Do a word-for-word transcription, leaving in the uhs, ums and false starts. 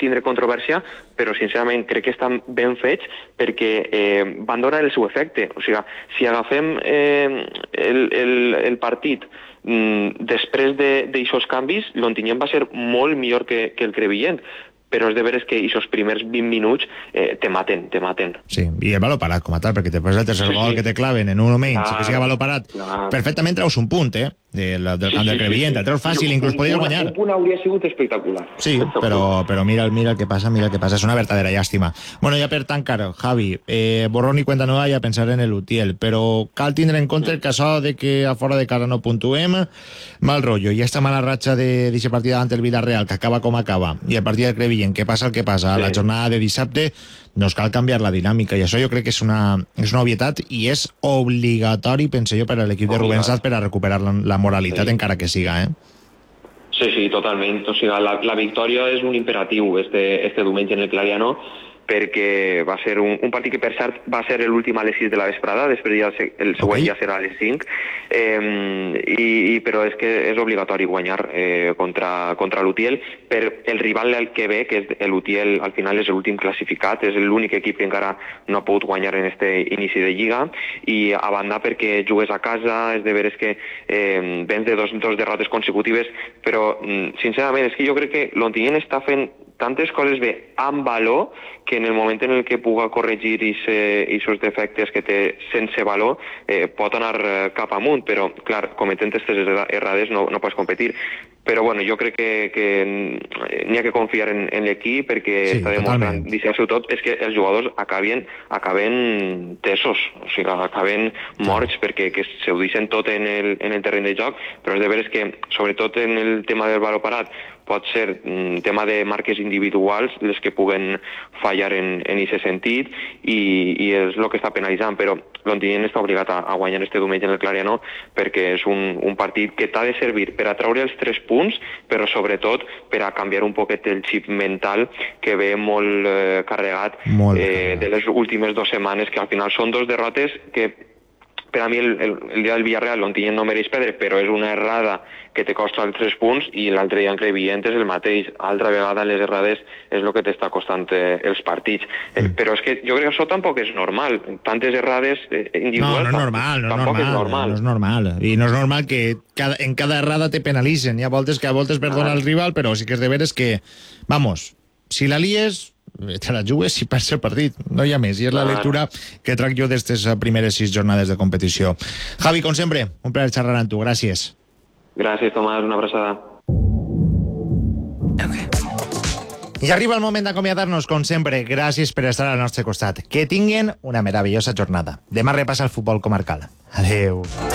tindre controvèrsia, però sincerament crec que estan ben fets perquè eh, van donar el seu efecte. O sigui, si agafem eh, el, el, el partit mm, després d'aixòs canvis, l'Ontinyent va ser molt millor que, que el Crevillent, però és de veres que aquests primers vint minuts eh, te maten, te maten. Sí, i el valor parat com a tal, perquè després el tercer sí, gol sí. que te claven en un o menys, claro, que siga valor parat, claro. Perfectament treus un punt, eh? Del, del camp del Crevillent, el treus fàcil, inclús podries guanyar. Un punt hauria sigut espectacular. Sí, però, però mira, mira el que passa, mira el que passa, és una verdadera llàstima. Bueno, ja per tancar, Javi, eh, borrón i cuenta nueva, ja pensar en el Utiel, però cal tindre en compte el que això de que a fora de casa no puntuem, mal rotllo, i esta mala ratxa d'aquesta partida ante el Villarreal, que acaba com acaba, i el partit del Crevillent, que passa el que passa, a la jornada de dissabte, doncs cal canviar la dinàmica, i això jo crec que és una, és una obvietat i és obligatori, pense jo, per a l'equip de Rubén Saz per a recuperar la, la moralitat, sí. Encara que siga, eh? Sí, sí, totalment. O sigui, la, la victòria és un imperatiu este, este diumenge en el Clariano, perquè va ser un, un partit que, per cert, va ser l'últim a les sis de la vesprada, després ja el, el següent okay. ja serà a les cinc, eh, i, i, però és que és obligatori guanyar eh, contra, contra l'Utiel, per el rival que ve, que és l'Utiel, al final és l'últim classificat, és l'únic equip que encara no ha pogut guanyar en este inici de Lliga, i a banda perquè jugues a casa, és de veres que eh, vens de dos, dos derrotes consecutives, però, sincerament, és que jo crec que l'Ontinyent està fent tantes coses bé amb valor que en el moment en el que puga corregir aquests defectes que té sense valor eh, pot anar cap amunt, però clar, cometent aquestes errades no, no pots competir. Però bueno, jo crec que, que n'hi ha que confiar en, en l'equip perquè sí, està demostrant, deixar-s'ho tot, és que els jugadors acaben, acaben tesos, o sigui, acaben morts perquè que se ho deixen tot en el, en el terreny de joc, però és de veres que, sobretot en el tema del valor parat, pot ser un tema de marques individuals les que puguen fallar en aquest sentit i, i és el que està penalitzant, però l'Ontinyent està obligat a, a guanyar este diumenge en el Clariano perquè és un, un partit que t'ha de servir per a treure els tres punts, però sobretot per a canviar un poquet el xip mental que ve molt eh, carregat molt eh, de les últimes dues setmanes, que al final són dos derrotes que per a mi el, el, el dia del Villarreal l'Ontinyent no mereix perdre, però és una errada que te costa els tres punts, i l'altre dia en Crevillent és el mateix. Altra vegada les errades és el que t'està costant eh, els partits. Eh, però és que jo crec que això tampoc és normal. Tantes errades eh, individuals... No, no és normal, no és tampoc normal, és normal. No és normal. I no és normal que cada, en cada errada te penalitzen. Hi ha voltes que a voltes perdona ah. el rival, però sí que és de veres que, vamos, si la lies... te la jugues i perds el partit, no hi ha més, i és la lectura que trac jo d'estes primeres sis jornades de competició. Javi, com sempre, un plaer xerrar amb tu, gràcies. Gràcies, Tomàs, una abraçada. Okay. I arriba el moment d'acomiadar-nos, com sempre, gràcies per estar al nostre costat. Que tinguen una meravellosa jornada. Demà repassa el futbol comarcal. Adeu.